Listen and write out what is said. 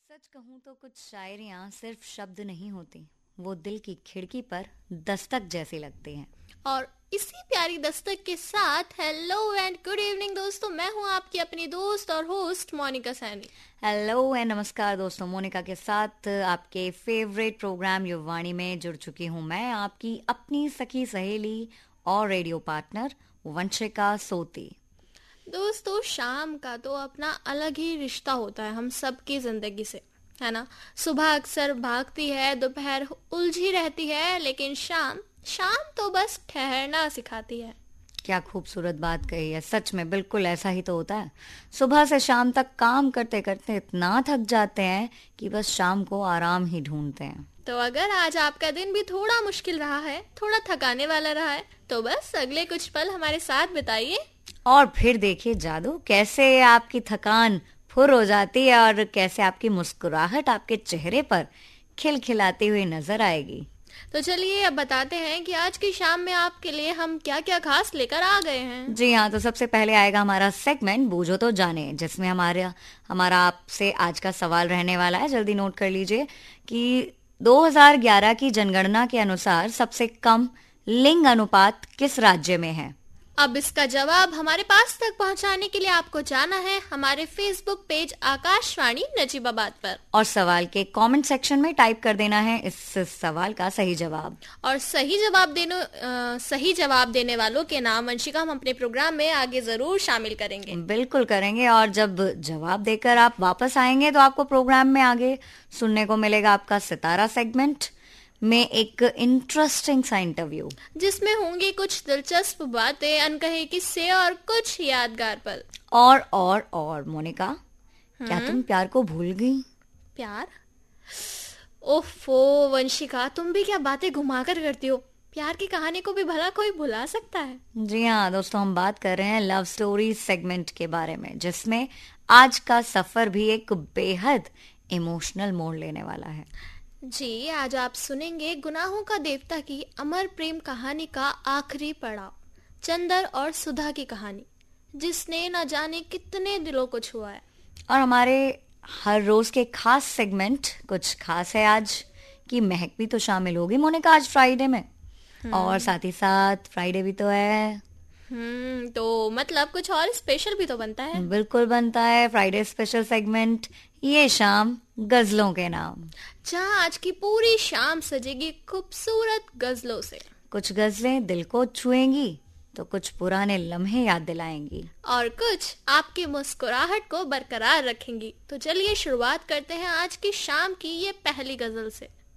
सच कहूँ तो कुछ शायरियाँ सिर्फ शब्द नहीं होती, वो दिल की खिड़की पर दस्तक जैसी लगती हैं। और इसी प्यारी दस्तक के साथ हेलो एंड गुड इवनिंग दोस्तों, मैं हूं आपकी अपनी दोस्त और host Monika Saini. Hello and नमस्कार दोस्तों, मोनिका के साथ आपके फेवरेट प्रोग्राम युवाणी में जुड़ चुकी हूँ मैं, आपकी अपनी सखी सहेली और रेडियो पार्टनर वंशिका सोती। दोस्तों, शाम का तो अपना अलग ही रिश्ता होता है हम सबकी जिंदगी से, है ना। सुबह अक्सर भागती है, दोपहर उलझी रहती है, लेकिन शाम शाम तो बस ठहरना सिखाती है। क्या खूबसूरत बात कही है, सच में बिल्कुल ऐसा ही तो होता है। सुबह से शाम तक काम करते करते इतना थक जाते हैं कि बस शाम को आराम ही ढूंढते हैं। तो अगर आज आपका दिन भी थोड़ा मुश्किल रहा है, थोड़ा थकाने वाला रहा है, तो बस अगले कुछ पल हमारे साथ बिताइए और फिर देखिए जादू, कैसे आपकी थकान फुर हो जाती है और कैसे आपकी मुस्कुराहट आपके चेहरे पर खिलखिलाती हुई नजर आएगी। तो चलिए अब बताते हैं कि आज की शाम में आपके लिए हम क्या क्या खास लेकर आ गए हैं। जी हाँ, तो सबसे पहले आएगा हमारा सेगमेंट बूझो तो जाने, जिसमें हमारा आपसे आज का सवाल रहने वाला है। जल्दी नोट कर लीजिए कि 2011 की जनगणना के अनुसार सबसे कम लिंग अनुपात किस राज्य में है। अब इसका जवाब हमारे पास तक पहुंचाने के लिए आपको जाना है हमारे फेसबुक पेज आकाशवाणी नजीबाबाद पर, और सवाल के कमेंट सेक्शन में टाइप कर देना है इस सवाल का सही जवाब। और सही जवाब देने वालों के नाम वंशिका हम अपने प्रोग्राम में आगे जरूर शामिल करेंगे। बिल्कुल करेंगे, और जब जवाब देकर आप वापस आएंगे तो आपको प्रोग्राम में आगे सुनने को मिलेगा आपका सितारा सेगमेंट में एक इंटरेस्टिंग सा इंटरव्यू, जिसमें होंगी कुछ दिलचस्प बातें, अनकहे किस्से और कुछ यादगार पल। और मोनिका, क्या तुम प्यार को भूल गई? प्यार? ओफो वंशिका, तुम भी क्या बातें घुमाकर करती हो। प्यार की कहानी को भी भला कोई भुला सकता है? जी हाँ दोस्तों, हम बात कर रहे हैं लव स्टोरी सेगमेंट के बारे में, जिसमें आज का सफर भी एक बेहद इमोशनल मोड़ लेने वाला है। जी, आज आप सुनेंगे गुनाहों का देवता की अमर प्रेम कहानी का आखिरी पड़ाव, चंदर और सुधा की कहानी, जिसने न जाने कितने दिलों को छुआ है। और हमारे हर रोज के खास सेगमेंट कुछ खास है आज की महक भी तो शामिल होगी मोनिका आज फ्राइडे में, और साथ ही साथ फ्राइडे भी तो है। तो मतलब कुछ और स्पेशल भी तो बनता है। बिल्कुल बनता है फ्राइडे स्पेशल सेगमेंट, ये शाम गजलों के नाम, जहाँ आज की पूरी शाम सजेगी खूबसूरत गजलों से। कुछ गजलें दिल को छुएंगी तो कुछ पुराने लम्हे याद दिलाएंगी, और कुछ आपकी मुस्कुराहट को बरकरार रखेंगी। तो चलिए शुरुआत करते हैं आज की शाम की ये पहली गजल से।